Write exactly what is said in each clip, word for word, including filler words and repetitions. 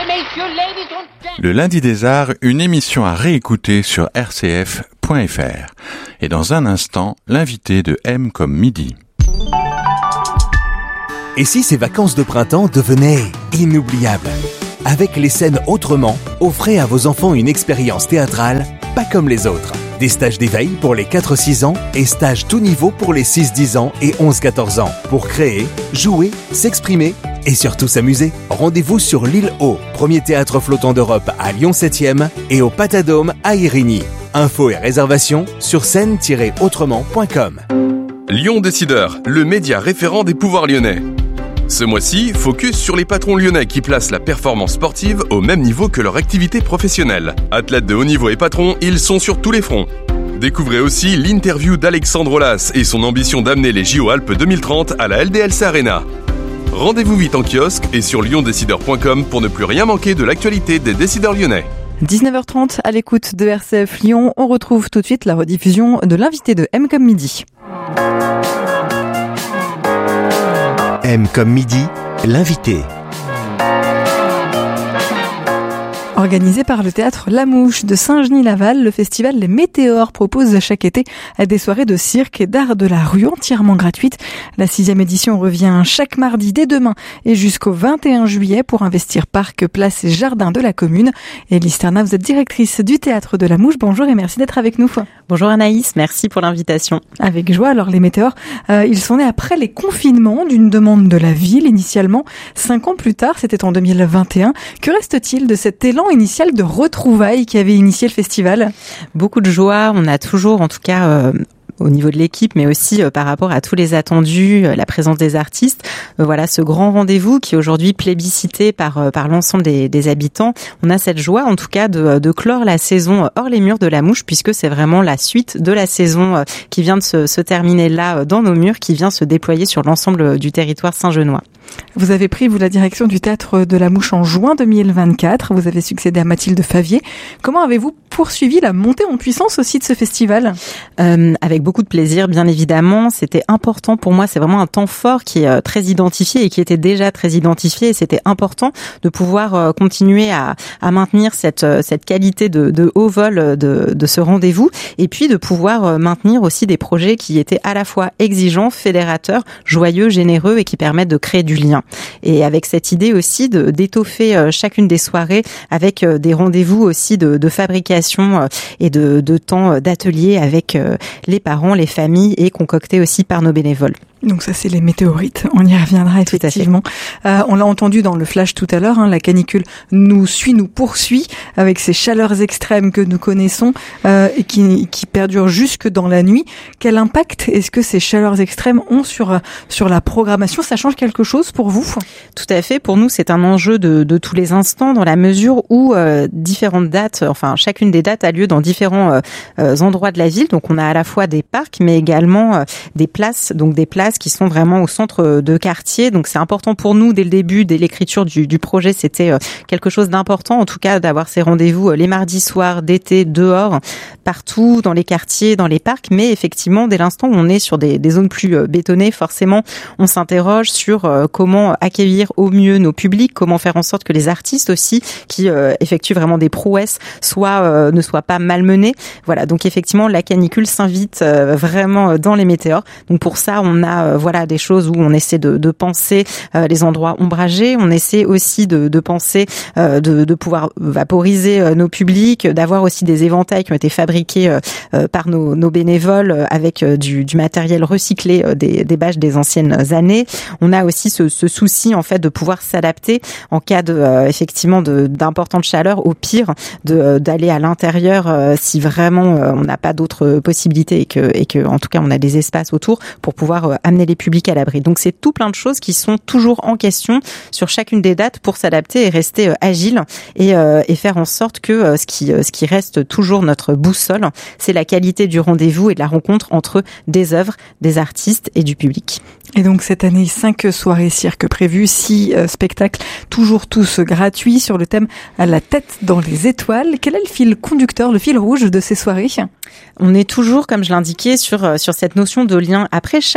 Le lundi des arts, une émission à réécouter sur r c f point f r. Et dans un instant, l'invité de M comme midi. Et si ces vacances de printemps devenaient inoubliables ? Avec les scènes autrement, offrez à vos enfants une expérience théâtrale pas comme les autres. Des stages d'éveil pour les quatre six ans et stages tout niveau pour les six dix ans et onze quatorze ans. Pour créer, jouer, s'exprimer et surtout s'amuser. Rendez-vous sur l'île Haut, premier théâtre flottant d'Europe à Lyon septième et au Patadome à Irigny. Infos et réservations sur scène tiret autrement point com. Lyon Décideur, le média référent des pouvoirs lyonnais. Ce mois-ci, focus sur les patrons lyonnais qui placent la performance sportive au même niveau que leur activité professionnelle. Athlètes de haut niveau et patrons, ils sont sur tous les fronts. Découvrez aussi l'interview d'Alexandre Olas et son ambition d'amener les J O Alpes deux mille trente à la L D L C Arena. Rendez-vous vite en kiosque et sur lyon décideur point com pour ne plus rien manquer de l'actualité des décideurs lyonnais. dix-neuf heures trente à l'écoute de R C F Lyon. On retrouve tout de suite la rediffusion de l'invité de M comme midi. M comme midi, l'invité. Organisé par le théâtre La Mouche de Saint-Genis-Laval, le festival Les Météores propose chaque été des soirées de cirque et d'art de la rue entièrement gratuites. La sixième édition revient chaque mardi dès demain et jusqu'au vingt et un juillet pour investir parc, place et jardin de la commune. Élise Terna, vous êtes directrice du théâtre de La Mouche. Bonjour et merci d'être avec nous. Bonjour Anaïs, merci pour l'invitation. Avec joie. Alors les Météores, euh, ils sont nés après les confinements d'une demande de la ville initialement. Cinq ans plus tard, c'était en deux mille vingt et un. Que reste-t-il de cet élan initial de retrouvailles qui avait initié le festival? Beaucoup de joie, on a toujours en tout cas... Euh au niveau de l'équipe, mais aussi euh, par rapport à tous les attendus, euh, la présence des artistes. Euh, voilà, ce grand rendez-vous qui est aujourd'hui plébiscité par euh, par l'ensemble des, des habitants. On a cette joie, en tout cas, de, de clore la saison hors les murs de La Mouche, puisque c'est vraiment la suite de la saison euh, qui vient de se, se terminer là, euh, dans nos murs, qui vient se déployer sur l'ensemble du territoire saint-genois. Vous avez pris, vous, la direction du théâtre de La Mouche en juin deux mille vingt-quatre. Vous avez succédé à Mathilde Favier. Comment avez-vous poursuivi la montée en puissance aussi de ce festival? euh, Avec beaucoup de plaisir, bien évidemment. C'était important pour moi. C'est vraiment un temps fort qui est très identifié et qui était déjà très identifié. Et c'était important de pouvoir continuer à, à maintenir cette, cette qualité de, de haut vol de, de ce rendez-vous. Et puis de pouvoir maintenir aussi des projets qui étaient à la fois exigeants, fédérateurs, joyeux, généreux et qui permettent de créer du lien. Et avec cette idée aussi de d'étoffer chacune des soirées avec des rendez-vous aussi de, de fabrication et de, de temps d'atelier avec les parents, les familles et concoctés aussi par nos bénévoles. Donc ça, c'est les météorites. On y reviendra effectivement. Euh, on l'a entendu dans le flash tout à l'heure, hein, la canicule nous suit, nous poursuit avec ces chaleurs extrêmes que nous connaissons euh, et qui, qui perdurent jusque dans la nuit. Quel impact est-ce que ces chaleurs extrêmes ont sur sur la programmation? Ça change quelque chose pour vous? Tout à fait. Pour nous, c'est un enjeu de, de tous les instants dans la mesure où euh, différentes dates, enfin chacune des dates a lieu dans différents euh, endroits de la ville. Donc on a à la fois des parcs, mais également euh, des places, donc des places qui sont vraiment au centre de quartier. Donc c'est important pour nous dès le début, dès l'écriture du, du projet, c'était quelque chose d'important, en tout cas d'avoir ces rendez-vous les mardis soirs, d'été, dehors, partout, dans les quartiers, dans les parcs. Mais effectivement, dès l'instant où on est sur des, des zones plus bétonnées, forcément, on s'interroge sur comment accueillir au mieux nos publics, comment faire en sorte que les artistes aussi, qui euh, effectuent vraiment des prouesses, soient, euh, ne soient pas malmenés. Voilà, donc effectivement, la canicule s'invite euh, vraiment dans les météores. Donc pour ça, on a Euh, voilà des choses où on essaie de, de penser euh, les endroits ombragés, on essaie aussi de, de penser euh, de, de pouvoir vaporiser euh, nos publics, d'avoir aussi des éventails qui ont été fabriqués euh, euh, par nos, nos bénévoles euh, avec euh, du, du matériel recyclé euh, des, des bâches des anciennes années. On a aussi ce, ce souci en fait de pouvoir s'adapter en cas de euh, effectivement de, d'importante chaleur, au pire de d'aller à l'intérieur euh, si vraiment euh, on n'a pas d'autres possibilités et que et que en tout cas on a des espaces autour pour pouvoir euh, amener les publics à l'abri. Donc c'est tout plein de choses qui sont toujours en question sur chacune des dates pour s'adapter et rester euh, agile et, euh, et faire en sorte que euh, ce qui euh, ce qui reste toujours notre boussole, c'est la qualité du rendez-vous et de la rencontre entre des œuvres, des artistes et du public. Et donc cette année, cinq soirées cirque prévues, six euh, spectacles, toujours tous gratuits sur le thème à la tête dans les étoiles. Quel est le fil conducteur, le fil rouge de ces soirées? On est toujours, comme je l'indiquais, sur sur cette notion de lien. Après chaque soirée,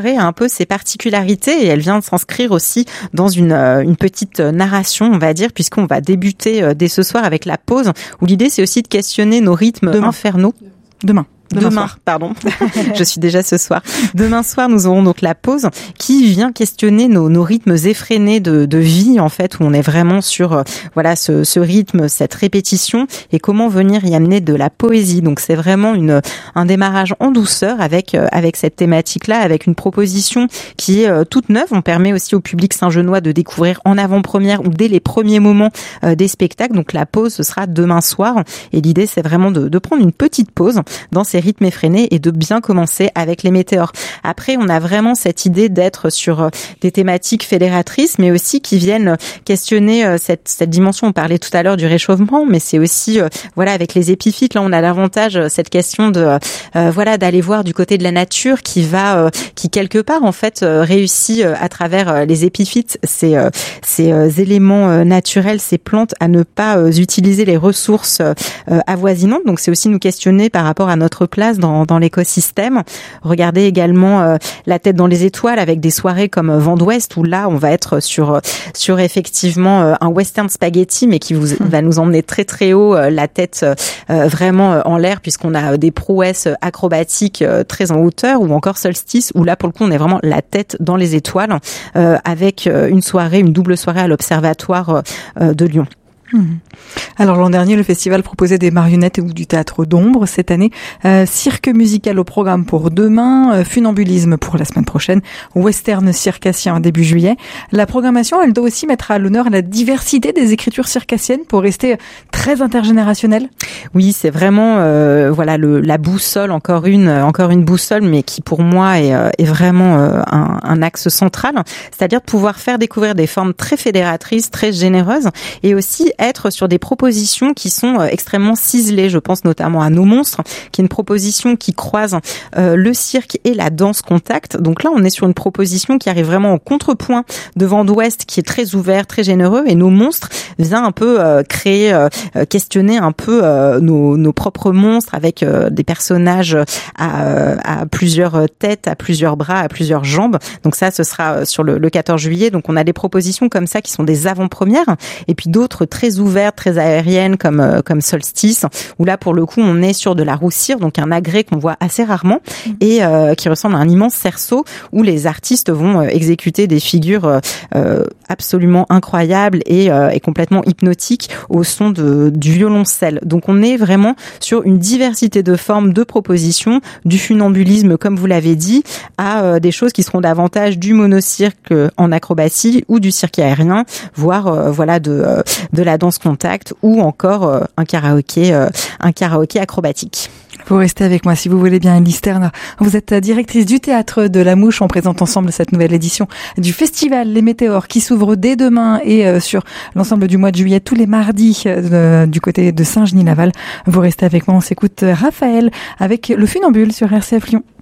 soirée a un peu ses particularités et elle vient de s'inscrire aussi dans une, une petite narration, on va dire, puisqu'on va débuter dès ce soir avec la pause, où l'idée c'est aussi de questionner nos rythmes Demain. infernaux. Demain. Demain, Demain pardon. Je suis déjà ce soir. Demain soir, nous aurons donc la pause qui vient questionner nos, nos rythmes effrénés de, de vie, en fait, où on est vraiment sur, euh, voilà, ce, ce rythme, cette répétition, et comment venir y amener de la poésie. Donc, c'est vraiment une, un démarrage en douceur avec, euh, avec cette thématique-là, avec une proposition qui est euh, toute neuve. On permet aussi au public saint-genois de découvrir en avant-première ou dès les premiers moments euh, des spectacles. Donc, la pause, ce sera demain soir. Et l'idée, c'est vraiment de, de prendre une petite pause dans ces rythmes effrénés et de bien commencer avec les météores. Après, on a vraiment cette idée d'être sur des thématiques fédératrices, mais aussi qui viennent questionner cette, cette dimension. On parlait tout à l'heure du réchauffement, mais c'est aussi, voilà, avec les épiphytes, là, on a l'avantage, cette question de, euh, voilà, d'aller voir du côté de la nature qui va, euh, qui quelque part, en fait, euh, réussit euh, à travers euh, les épiphytes, ces, euh, ces euh, éléments euh, naturels, ces plantes, à ne pas euh, utiliser les ressources euh, avoisinantes. Donc, c'est aussi nous questionner par rapport à notre place dans, dans l'écosystème. Regardez également euh, la tête dans les étoiles avec des soirées comme Vent d'Ouest où là on va être sur sur effectivement euh, un western spaghetti mais qui vous, va nous emmener très très haut, euh, la tête euh, vraiment euh, en l'air puisqu'on a des prouesses acrobatiques euh, très en hauteur, ou encore Solstice où là pour le coup on est vraiment la tête dans les étoiles euh, avec euh, une soirée, une double soirée à l'Observatoire euh, de Lyon. Mmh. Alors l'an dernier, le festival proposait des marionnettes ou du théâtre d'ombre. Cette année, euh, cirque musical au programme pour demain, euh, funambulisme pour la semaine prochaine, western circassien début juillet. La programmation, elle doit aussi mettre à l'honneur la diversité des écritures circassiennes pour rester très intergénérationnelle. Oui, c'est vraiment euh, voilà le, la boussole, encore une encore une boussole, mais qui pour moi est, est vraiment euh, un, un axe central. C'est-à-dire de pouvoir faire découvrir des formes très fédératrices, très généreuses, et aussi être sur des propositions qui sont extrêmement ciselées. Je pense notamment à Nos Monstres, qui est une proposition qui croise euh, le cirque et la danse contact. Donc là, on est sur une proposition qui arrive vraiment en contrepoint de Vent d'Ouest, qui est très ouvert, très généreux, et Nos Monstres vient un peu euh, créer, euh, questionner un peu euh, nos, nos propres monstres avec euh, des personnages à, à plusieurs têtes, à plusieurs bras, à plusieurs jambes. Donc ça, ce sera sur le, le quatorze juillet. Donc on a des propositions comme ça qui sont des avant-premières, et puis d'autres très ouvertes, très aériennes comme euh, comme Solstice, où là pour le coup on est sur de la roue cire, donc un agrès qu'on voit assez rarement et euh, qui ressemble à un immense cerceau où les artistes vont euh, exécuter des figures euh, absolument incroyables et, euh, et complètement hypnotiques au son de du violoncelle. Donc on est vraiment sur une diversité de formes, de propositions, du funambulisme comme vous l'avez dit, à euh, des choses qui seront davantage du monocirque en acrobatie ou du cirque aérien, voire euh, voilà de euh, de la danse contact ou encore euh, un karaoké euh, un karaoké acrobatique. Vous restez avec moi si vous voulez bien, Elise Terner. Vous êtes directrice du Théâtre de la Mouche. On présente ensemble cette nouvelle édition du festival Les Météores qui s'ouvre dès demain et euh, sur l'ensemble du mois de juillet, tous les mardis euh, du côté de Saint-Genis-Laval. Vous restez avec moi, on s'écoute Raphaël avec le Funambule sur R C F Lyon.